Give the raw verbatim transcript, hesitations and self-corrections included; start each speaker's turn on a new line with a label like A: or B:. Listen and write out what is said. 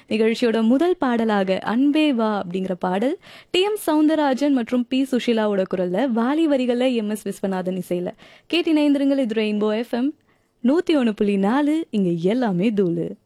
A: நிகழ்ச்சியோட முதல் பாடலாக அன்பே வா அப்படிங்கிற பாடல் டி எம் சவுந்தரராஜன் மற்றும் பி சுஷிலாவோட குரல்ல வாலி வரிகள்ல எம் எஸ் விஸ்வநாதன் இசையில கேட்டு இணைந்திருங்கள். இது ரெயின்போ எஃப்எம் நூத்தி ஒன்று புள்ளி நாலு. இங்க எல்லாமே தூளு.